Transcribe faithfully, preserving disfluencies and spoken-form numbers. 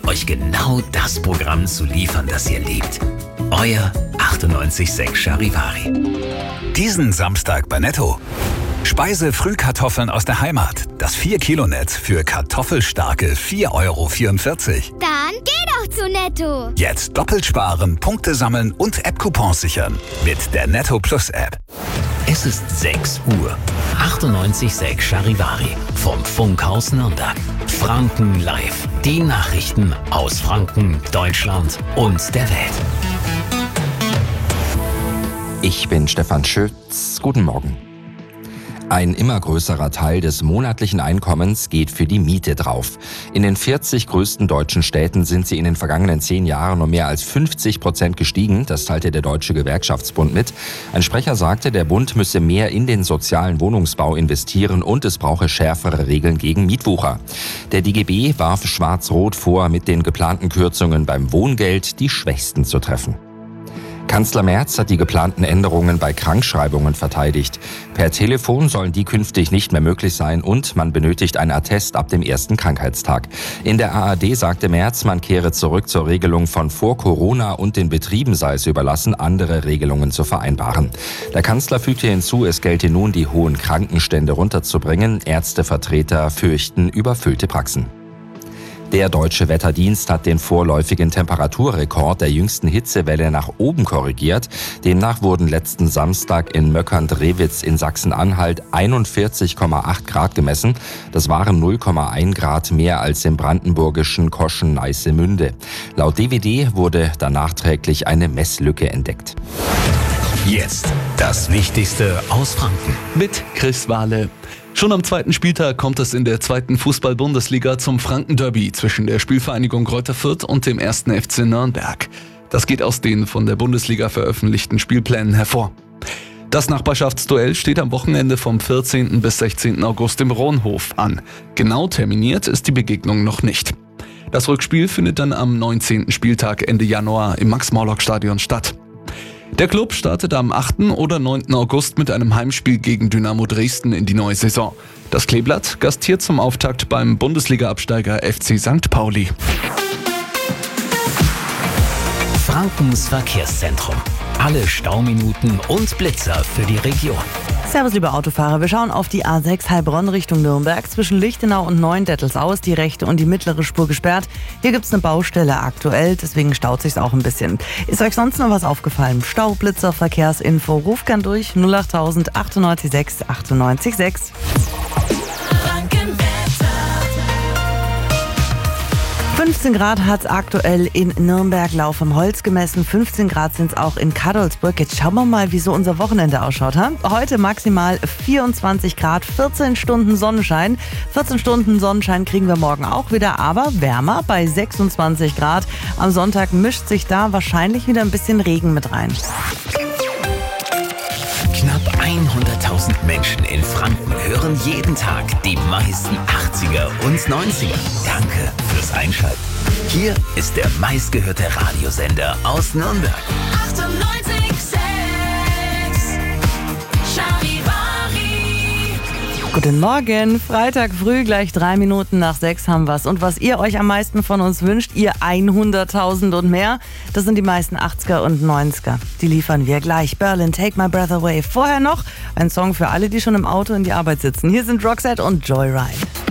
euch genau das Programm zu liefern, das ihr liebt. Euer achtundneunzig Komma sechs Charivari. Diesen Samstag bei Netto. Speise-Frühkartoffeln aus der Heimat. Das vier Kilo Netz für kartoffelstarke vier Euro vierundvierzig. Dann geh doch zu Netto. Jetzt doppelt sparen, Punkte sammeln und App-Coupons sichern. Mit der Netto Plus App. Es ist sechs Uhr. achtundneunzig Komma sechs Charivari vom Funkhaus Nürnberg. Franken live. Die Nachrichten aus Franken, Deutschland und der Welt. Ich bin Stefan Schütz. Guten Morgen. Ein immer größerer Teil des monatlichen Einkommens geht für die Miete drauf. In den vierzig größten deutschen Städten sind sie in den vergangenen zehn Jahren um mehr als fünfzig Prozent gestiegen. Das teilte der Deutsche Gewerkschaftsbund mit. Ein Sprecher sagte, der Bund müsse mehr in den sozialen Wohnungsbau investieren und es brauche schärfere Regeln gegen Mietwucher. Der D G B warf Schwarz-Rot vor, mit den geplanten Kürzungen beim Wohngeld die Schwächsten zu treffen. Kanzler Merz hat die geplanten Änderungen bei Krankschreibungen verteidigt. Per Telefon sollen die künftig nicht mehr möglich sein und man benötigt ein Attest ab dem ersten Krankheitstag. In der A R D sagte Merz, man kehre zurück zur Regelung von vor Corona und den Betrieben sei es überlassen, andere Regelungen zu vereinbaren. Der Kanzler fügte hinzu, es gelte nun, die hohen Krankenstände runterzubringen. Ärztevertreter fürchten überfüllte Praxen. Der Deutsche Wetterdienst hat den vorläufigen Temperaturrekord der jüngsten Hitzewelle nach oben korrigiert. Demnach wurden letzten Samstag in Möckern-Drewitz in Sachsen-Anhalt einundvierzig Komma acht Grad gemessen. Das waren null Komma eins Grad mehr als im brandenburgischen Koschen-Neissemünde. Laut D W D wurde da nachträglich eine Messlücke entdeckt. Jetzt das Wichtigste aus Franken mit Chris Wahle. Schon am zweiten Spieltag kommt es in der zweiten Fußball-Bundesliga zum Franken-Derby zwischen der Spielvereinigung Greuther Fürth und dem ersten F C Nürnberg. Das geht aus den von der Bundesliga veröffentlichten Spielplänen hervor. Das Nachbarschaftsduell steht am Wochenende vom vierzehnten bis sechzehnten August im Rohnhof an. Genau terminiert ist die Begegnung noch nicht. Das Rückspiel findet dann am neunzehnten Spieltag Ende Januar im Max-Morlock-Stadion statt. Der Club startet am achten oder neunten August mit einem Heimspiel gegen Dynamo Dresden in die neue Saison. Das Kleeblatt gastiert zum Auftakt beim Bundesliga-Absteiger F C Sankt Pauli. Frankens Verkehrszentrum. Alle Stauminuten und Blitzer für die Region. Servus, liebe Autofahrer. Wir schauen auf die A sechs Heilbronn Richtung Nürnberg. Zwischen Lichtenau und Neuendettelsau ist die rechte und die mittlere Spur gesperrt. Hier gibt's eine Baustelle aktuell, deswegen staut sich's auch ein bisschen. Ist euch sonst noch was aufgefallen? Stau, Blitzer, Verkehrsinfo. Ruft gern durch null acht tausend achtundneunzig sechs achtundneunzig sechs. fünfzehn Grad hat es aktuell in Nürnberg-Lauf am Holz gemessen. fünfzehn Grad sind es auch in Kadolsburg. Jetzt schauen wir mal, wie so unser Wochenende ausschaut. Ha? Heute maximal vierundzwanzig Grad, vierzehn Stunden Sonnenschein. vierzehn Stunden Sonnenschein kriegen wir morgen auch wieder, aber wärmer bei sechsundzwanzig Grad. Am Sonntag mischt sich da wahrscheinlich wieder ein bisschen Regen mit rein. Knapp hunderttausend Menschen in Franken hören jeden Tag die meisten achtziger und neunziger. Danke fürs Einschalten. Hier ist der meistgehörte Radiosender aus Nürnberg. achtundneunzig Komma sechs Charivari. Guten Morgen, Freitag früh, gleich drei Minuten nach sechs haben wir's. Und was ihr euch am meisten von uns wünscht, ihr hunderttausend und mehr, das sind die meisten achtziger und neunziger. Die liefern wir gleich. Berlin, Take My Breath Away. Vorher noch ein Song für alle, die schon im Auto in die Arbeit sitzen. Hier sind Roxette und Joyride.